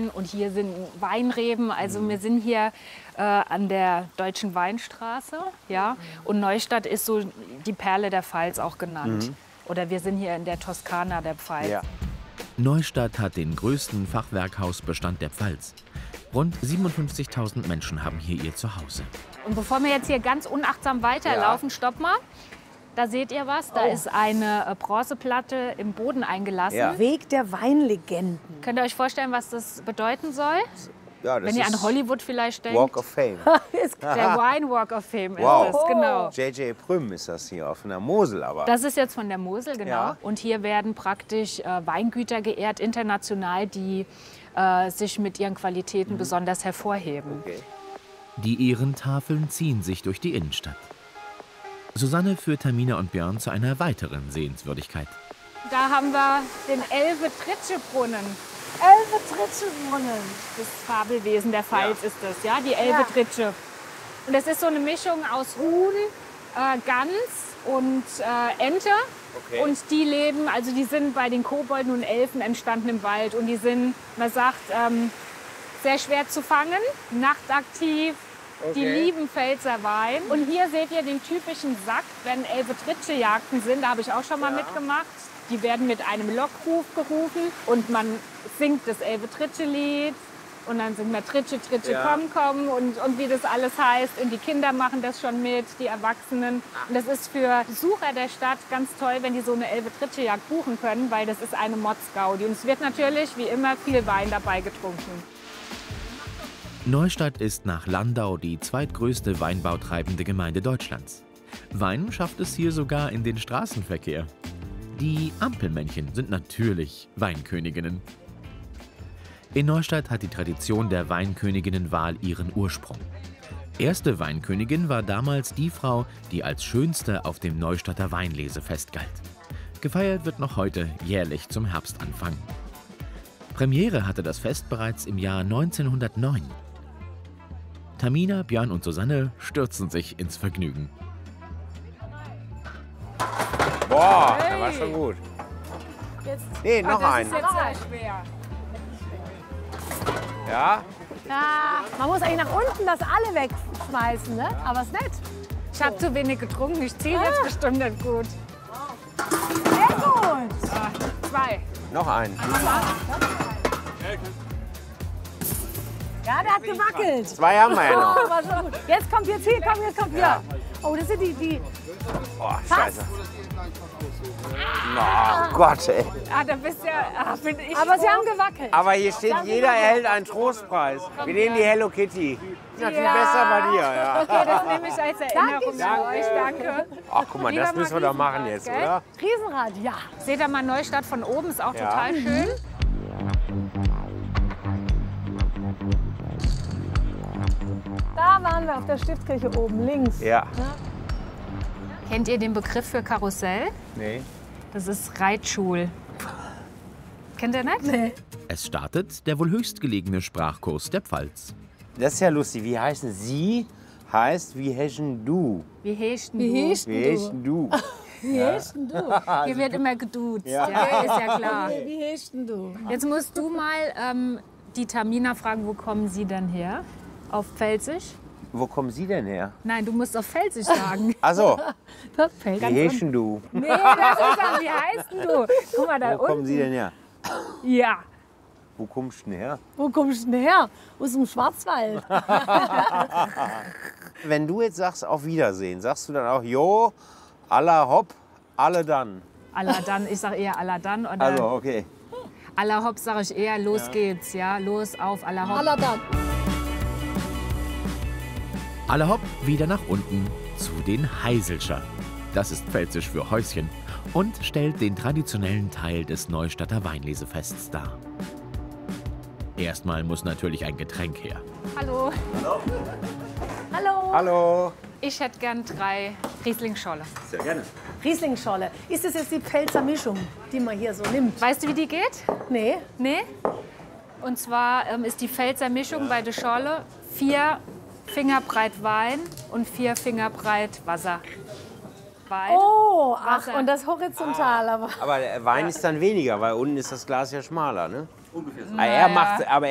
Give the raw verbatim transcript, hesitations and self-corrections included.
Rebsorten und hier sind Weinreben. Also mhm. wir sind hier äh, an der Deutschen Weinstraße, ja. Und Neustadt ist so die Perle der Pfalz auch genannt. Mhm. Oder wir sind hier in der Toskana der Pfalz. Ja. Neustadt hat den größten Fachwerkhausbestand der Pfalz. Rund siebenundfünfzigtausend Menschen haben hier ihr Zuhause. Und bevor wir jetzt hier ganz unachtsam weiterlaufen, ja. stopp mal. Da seht ihr was, da oh. ist eine Bronzeplatte im Boden eingelassen. Ja. Weg der Weinlegenden. Könnt ihr euch vorstellen, was das bedeuten soll? Ja, das Wenn ihr ist an Hollywood vielleicht denkt. Walk of Fame. Der Wine Walk of Fame wow. ist das, genau. J J Prüm ist das hier, auf der Mosel aber. Das ist jetzt von der Mosel, genau. Ja. Und hier werden praktisch äh, Weingüter geehrt, international, die äh, sich mit ihren Qualitäten mhm. besonders hervorheben. Okay. Die Ehrentafeln ziehen sich durch die Innenstadt. Susanne führt Tamina und Björn zu einer weiteren Sehenswürdigkeit. Da haben wir den Elbe-Tritsche-Brunnen. Elbe-Tritsche-Brunnen. Das Fabelwesen der Pfalz ja. ist das, ja, die Elbe-Tritsche. Ja. Und das ist so eine Mischung aus Huhn, äh, Gans und äh, Ente. Okay. Und die leben, also die sind bei den Kobolden und Elfen entstanden im Wald. Und die sind, man sagt, ähm, sehr schwer zu fangen, nachtaktiv. Okay. Die lieben Pfälzer Wein. Und hier seht ihr den typischen Sack, wenn Elbe-Tritsche-Jagden sind. Da habe ich auch schon mal ja. mitgemacht. Die werden mit einem Lockruf gerufen und man singt das Elbe-Tritsche-Lied. Und dann singt man Tritsche, Tritsche, ja. komm, komm und, und wie das alles heißt. Und die Kinder machen das schon mit, die Erwachsenen. Und das ist für Besucher der Stadt ganz toll, wenn die so eine Elbe-Tritsche-Jagd buchen können, weil das ist eine Motzgaudi. Und es wird natürlich, wie immer, viel Wein dabei getrunken. Neustadt ist nach Landau die zweitgrößte weinbautreibende Gemeinde Deutschlands. Wein schafft es hier sogar in den Straßenverkehr. Die Ampelmännchen sind natürlich Weinköniginnen. In Neustadt hat die Tradition der Weinköniginnenwahl ihren Ursprung. Erste Weinkönigin war damals die Frau, die als schönste auf dem Neustadter Weinlesefest galt. Gefeiert wird noch heute jährlich zum Herbstanfang. Premiere hatte das Fest bereits im Jahr neunzehnhundertneun. Tamina, Björn und Susanne stürzen sich ins Vergnügen. Boah, hey. Der war schon gut. Jetzt. Nee, noch oh, einen. Das ist jetzt sehr schwer. Ja? Ja, man muss eigentlich nach unten das alle wegschmeißen, ne? Aber ist nett. Ich habe zu wenig getrunken, ich ziehe jetzt ah. bestimmt nicht gut. Sehr gut. Ah, zwei. Noch einen. Ja, der hat gewackelt. Zwei haben wir ja noch. Oh, war schon gut. Jetzt kommt jetzt hier, komm, jetzt kommt hier. Ja. Oh, das sind die, die... Oh, scheiße. Ah. Oh Gott, ey. Ah, da bist ja, ah, bin ich Aber froh. Sie haben gewackelt. Aber hier steht, jeder erhält einen Trostpreis. Wir nehmen die Hello Kitty. Ist natürlich ja. besser bei dir, ja. Okay, das nehme ich als Erinnerung für euch. Danke. Ach, guck mal, das müssen wir doch machen jetzt, gell? oder? Riesenrad, ja. Seht ihr mal Neustadt von oben, ist auch ja. total schön. Da waren wir auf der Stiftskirche oben, links. Ja. ja. Kennt ihr den Begriff für Karussell? Nee. Das ist Reitschul. Kennt ihr nicht? Nee. Es startet der wohl höchstgelegene Sprachkurs der Pfalz. Das ist ja lustig. Wie heißen Sie? Heißt, wie hechen du? Wie hechten Wie du? hechten Wie hechten du? Wie hechten du? Hier wird immer geduzt, Ja. ja. ist ja klar. Wie hechten du? Jetzt musst du mal ähm, die Tamina fragen, wo kommen Sie denn her? Auf Pfälzisch? Wo kommen Sie denn her? Nein, du musst auf Pfälzisch sagen. Also, Wie wie hechen du? Nee, das ist dann, wie heißt denn du? Guck mal da Wo unten. kommen Sie denn her? Ja. Wo kommst du denn her? Wo kommst du denn her? Aus dem Schwarzwald. Wenn du jetzt sagst, auf Wiedersehen, sagst du dann auch, jo, alla hopp, alle dann? Alla dann, ich sag eher alla dann. Oder Also, okay. Alla hopp sag ich eher, los Ja. geht's, ja, los auf alla hopp. Aller dann. Alle hopp wieder nach unten zu den Heiselscher. Das ist pfälzisch für Häuschen und stellt den traditionellen Teil des Neustadter Weinlesefests dar. Erstmal muss natürlich ein Getränk her. Hallo. Hallo. Hallo. Ich hätte gern drei Riesling-Scholle. Sehr gerne. Rieslingscholle. Ist das jetzt die Pfälzer Mischung, die man hier so nimmt? Weißt du, wie die geht? Nee. Nee? Und zwar ähm, ist die Pfälzer Mischung ja. bei der Scholle vier Finger breit Wein und vier Finger breit Wasser. Wein, Oh, ach, Wasser. und das horizontal. Aber Aber der Wein ist dann weniger, weil unten ist das Glas ja schmaler, ne? Ungefähr so. Er macht, aber